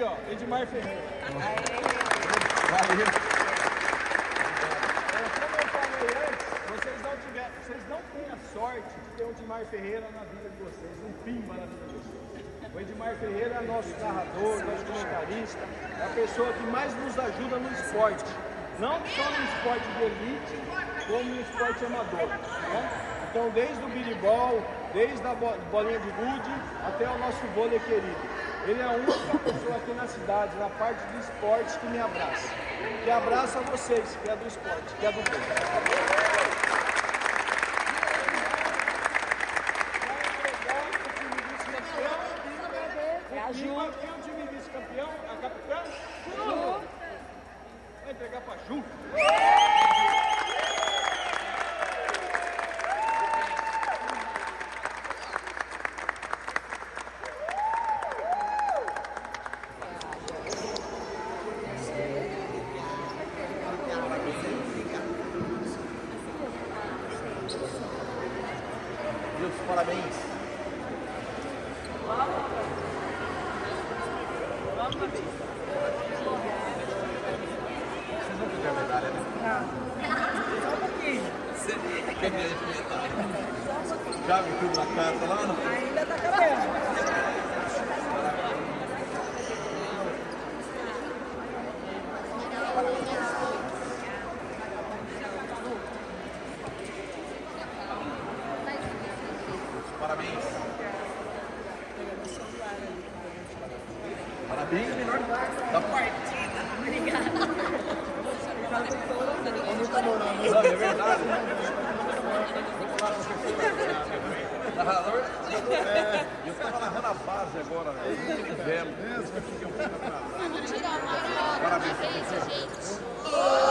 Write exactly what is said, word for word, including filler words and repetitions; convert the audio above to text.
aqui, ó, Edmar Ferreira. Valeu. É, como eu falei antes, vocês não, tiver, vocês não têm a sorte de ter o Edmar Ferreira na vida de vocês, um pimba na vida de vocês. O Edmar Ferreira é nosso narrador, nosso comentarista, é a pessoa que mais nos ajuda no esporte. Não só no esporte de elite, como no esporte amador. Né? Então, desde o biribol, desde a bolinha de gude, até o nosso vôlei querido. Ele é a única pessoa aqui na cidade, na parte do esporte, que me abraça. Que abraça vocês, que é do esporte, que é do vôlei. Quem é o time vice-campeão? A capitã? Ju! Vai entregar pra Ju. Deus, parabéns. Vocês não pediram a medalha, né? Não. Só um pouquinho. Você quer ver a medalha? Cabe tudo na casa lá? Não? Ainda tá cabendo. Parabéns. Parabéns, melhor da partida. Obrigada. Não, é verdade. Narrador, é, eu estava narrando a base agora, velho. Muito inverno. Parabéns, gente.